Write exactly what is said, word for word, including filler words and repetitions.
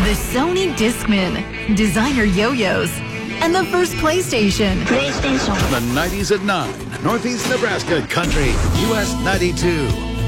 the Sony Discman, designer yo-yos, and the first PlayStation. PlayStation. The nineties at nine, Northeast Nebraska Country, U S ninety-two.